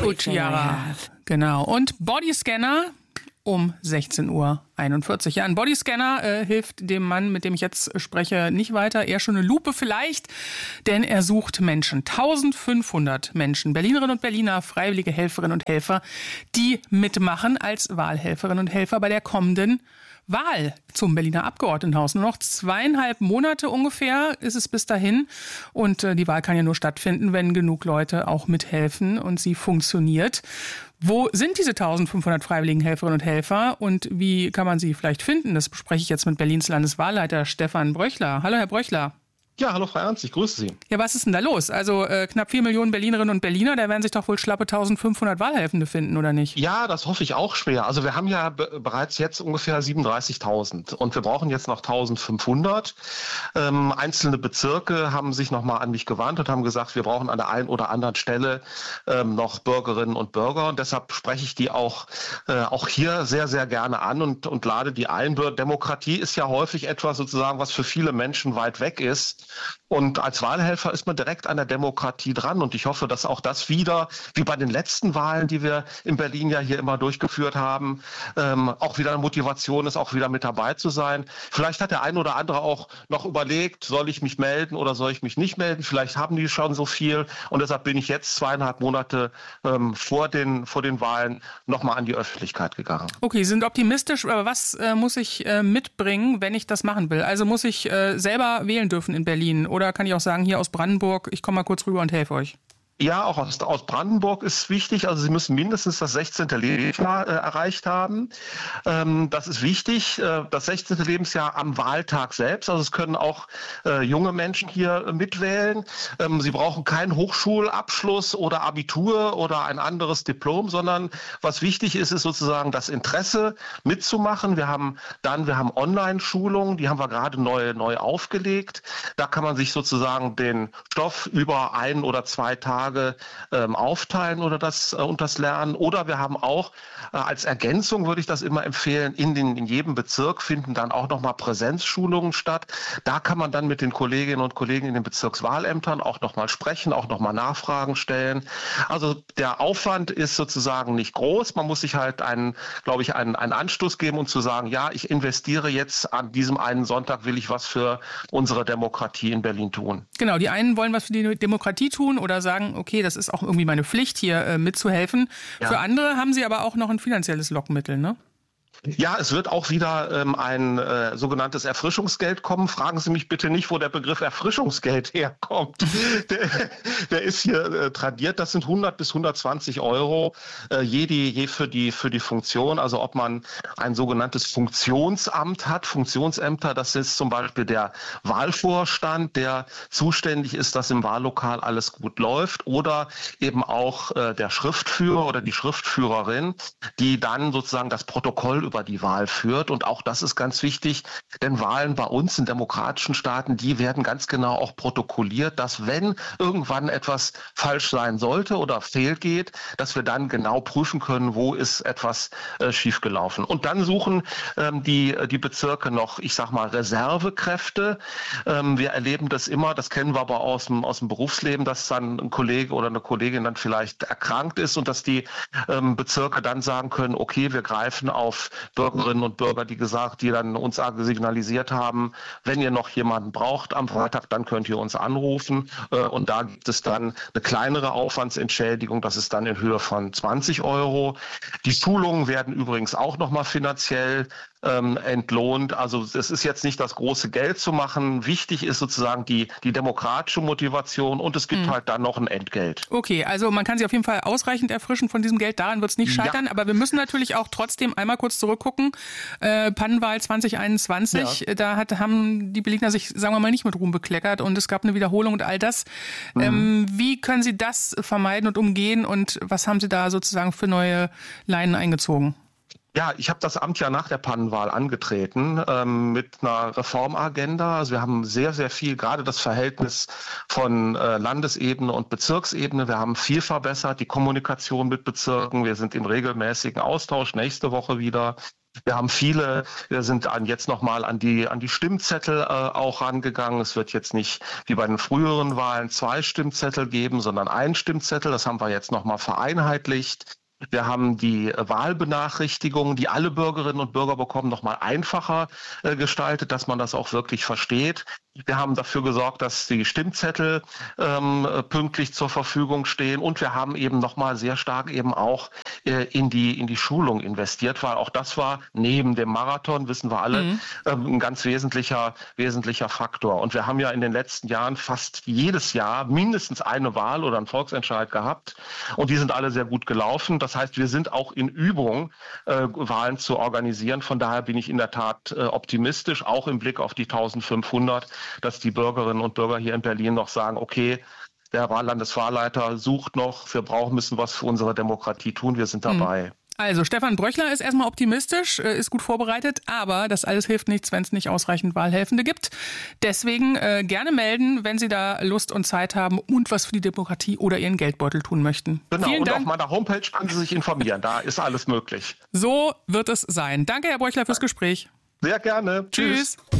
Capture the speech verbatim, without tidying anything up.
Gut, Chiara. Genau. Und Bodyscanner um sechzehn Uhr einundvierzig. Ja, ein Bodyscanner äh, hilft dem Mann, mit dem ich jetzt spreche, nicht weiter. Eher schon eine Lupe vielleicht, denn er sucht Menschen. eintausendfünfhundert Menschen, Berlinerinnen und Berliner, freiwillige Helferinnen und Helfer, die mitmachen als Wahlhelferinnen und Helfer bei der kommenden Wahl zum Berliner Abgeordnetenhaus. Nur noch zweieinhalb Monate ungefähr ist es bis dahin. Und äh, die Wahl kann ja nur stattfinden, wenn genug Leute auch mithelfen und sie funktioniert. Wo sind diese eintausendfünfhundert freiwilligen Helferinnen und Helfer und wie kann man sie vielleicht finden? Das bespreche ich jetzt mit Berlins Landeswahlleiter Stefan Bröchler. Hallo, Herr Bröchler. Ja, hallo Frau Ernst, ich grüße Sie. Ja, was ist denn da los? Also äh, knapp vier Millionen Berlinerinnen und Berliner, da werden sich doch wohl schlappe eintausendfünfhundert Wahlhelfende finden, oder nicht? Ja, das hoffe ich auch schwer. Also wir haben ja be- bereits jetzt ungefähr siebenunddreißigtausend und wir brauchen jetzt noch eintausendfünfhundert. Ähm, einzelne Bezirke haben sich nochmal an mich gewandt und haben gesagt, wir brauchen an der einen oder anderen Stelle ähm, noch Bürgerinnen und Bürger und deshalb spreche ich die auch, äh, auch hier sehr, sehr gerne an und, und lade die ein. Demokratie ist ja häufig etwas sozusagen, was für viele Menschen weit weg ist. Und als Wahlhelfer ist man direkt an der Demokratie dran. Und ich hoffe, dass auch das wieder, wie bei den letzten Wahlen, die wir in Berlin ja hier immer durchgeführt haben, ähm, auch wieder eine Motivation ist, auch wieder mit dabei zu sein. Vielleicht hat der ein oder andere auch noch überlegt, soll ich mich melden oder soll ich mich nicht melden? Vielleicht haben die schon so viel. Und deshalb bin ich jetzt zweieinhalb Monate ähm, vor den, vor den Wahlen nochmal an die Öffentlichkeit gegangen. Okay, Sie sind optimistisch. Aber was äh, muss ich äh, mitbringen, wenn ich das machen will? Also muss ich äh, selber wählen dürfen in Berlin? Oder kann ich auch sagen, hier aus Brandenburg, ich komme mal kurz rüber und helfe euch? Ja, auch aus, aus Brandenburg ist wichtig. Also Sie müssen mindestens das sechzehnte Lebensjahr äh, erreicht haben. Ähm, das ist wichtig. Äh, das sechzehnte Lebensjahr am Wahltag selbst. Also es können auch äh, junge Menschen hier äh, mitwählen. Ähm, Sie brauchen keinen Hochschulabschluss oder Abitur oder ein anderes Diplom, sondern was wichtig ist, ist sozusagen das Interesse mitzumachen. Wir haben dann, wir haben Online-Schulungen, die haben wir gerade neu, neu aufgelegt. Da kann man sich sozusagen den Stoff über ein oder zwei Tage ähm, aufteilen oder das äh, und das lernen. Oder wir haben auch äh, als Ergänzung, würde ich das immer empfehlen, in, den, in jedem Bezirk finden dann auch nochmal Präsenzschulungen statt. Da kann man dann mit den Kolleginnen und Kollegen in den Bezirkswahlämtern auch nochmal sprechen, auch nochmal Nachfragen stellen. Also der Aufwand ist sozusagen nicht groß. Man muss sich halt einen, glaube ich, einen, einen Anstoß geben und zu sagen, ja, ich investiere jetzt an diesem einen Sonntag, will ich was für unsere Demokratie in Berlin tun. Genau, die einen wollen was für die Demokratie tun oder sagen, okay, das ist auch irgendwie meine Pflicht, hier äh, mitzuhelfen. Ja. Für andere haben sie aber auch noch ein finanzielles Lockmittel, ne? Ja, es wird auch wieder ähm, ein äh, sogenanntes Erfrischungsgeld kommen. Fragen Sie mich bitte nicht, wo der Begriff Erfrischungsgeld herkommt. der, der ist hier äh, tradiert. Das sind hundert bis hundertzwanzig Euro äh, je, die, je für die für die Funktion. Also ob man ein sogenanntes Funktionsamt hat. Funktionsämter, das ist zum Beispiel der Wahlvorstand, der zuständig ist, dass im Wahllokal alles gut läuft. Oder eben auch äh, der Schriftführer oder die Schriftführerin, die dann sozusagen das Protokoll über die Wahl führt. Und auch das ist ganz wichtig, denn Wahlen bei uns in demokratischen Staaten, die werden ganz genau auch protokolliert, dass wenn irgendwann etwas falsch sein sollte oder fehlgeht, dass wir dann genau prüfen können, wo ist etwas äh, schiefgelaufen. Und dann suchen ähm, die, die Bezirke noch, ich sag mal, Reservekräfte. Ähm, wir erleben das immer, das kennen wir aber aus dem, aus dem Berufsleben, dass dann ein Kollege oder eine Kollegin dann vielleicht erkrankt ist und dass die ähm, Bezirke dann sagen können, okay, wir greifen auf Bürgerinnen und Bürger, die gesagt, die dann uns signalisiert haben, wenn ihr noch jemanden braucht am Freitag, dann könnt ihr uns anrufen. Und da gibt es dann eine kleinere Aufwandsentschädigung, das ist dann in Höhe von zwanzig Euro. Die Schulungen werden übrigens auch nochmal finanziell ähm, entlohnt. Also es ist jetzt nicht das große Geld zu machen. Wichtig ist sozusagen die, die demokratische Motivation und es gibt mhm. halt dann noch ein Entgelt. Okay, also man kann sich auf jeden Fall ausreichend erfrischen von diesem Geld. Daran wird es nicht scheitern. Ja. Aber wir müssen natürlich auch trotzdem einmal kurz zurückgucken. Äh, Pannenwahl zwanzig einundzwanzig, ja. Da hat, haben die Berliner sich, sagen wir mal, nicht mit Ruhm bekleckert und es gab eine Wiederholung und all das. Mhm. Ähm, wie können Sie das vermeiden und umgehen und was haben Sie da sozusagen für neue Leinen eingezogen? Ja, ich habe das Amt ja nach der Pannenwahl angetreten ähm, mit einer Reformagenda. Also wir haben sehr, sehr viel, gerade das Verhältnis von äh, Landesebene und Bezirksebene. Wir haben viel verbessert, die Kommunikation mit Bezirken. Wir sind im regelmäßigen Austausch, nächste Woche wieder. Wir haben viele, wir sind an, jetzt nochmal an die, an die Stimmzettel äh, auch rangegangen. Es wird jetzt nicht wie bei den früheren Wahlen zwei Stimmzettel geben, sondern einen Stimmzettel. Das haben wir jetzt nochmal vereinheitlicht. Wir haben die Wahlbenachrichtigungen, die alle Bürgerinnen und Bürger bekommen, nochmal einfacher äh, gestaltet, dass man das auch wirklich versteht. Wir haben dafür gesorgt, dass die Stimmzettel ähm, pünktlich zur Verfügung stehen, und wir haben eben nochmal sehr stark eben auch äh, in die in die Schulung investiert, weil auch das war neben dem Marathon, wissen wir alle, mhm. ähm, ein ganz wesentlicher wesentlicher Faktor. Und wir haben ja in den letzten Jahren fast jedes Jahr mindestens eine Wahl oder einen Volksentscheid gehabt, und die sind alle sehr gut gelaufen. Das heißt, wir sind auch in Übung, äh, Wahlen zu organisieren. Von daher bin ich in der Tat äh, optimistisch, auch im Blick auf die eintausendfünfhundert, dass die Bürgerinnen und Bürger hier in Berlin noch sagen, okay, der Landeswahlleiter sucht noch, wir brauchen, müssen was für unsere Demokratie tun, wir sind dabei. Also Stefan Bröchler ist erstmal optimistisch, ist gut vorbereitet, aber das alles hilft nichts, wenn es nicht ausreichend Wahlhelfende gibt. Deswegen äh, gerne melden, wenn Sie da Lust und Zeit haben und was für die Demokratie oder Ihren Geldbeutel tun möchten. Genau, Vielen und Dank. auf meiner Homepage können Sie sich informieren, da ist alles möglich. So wird es sein. Danke, Herr Bröchler, fürs Gespräch. Sehr gerne. Tschüss. Tschüss.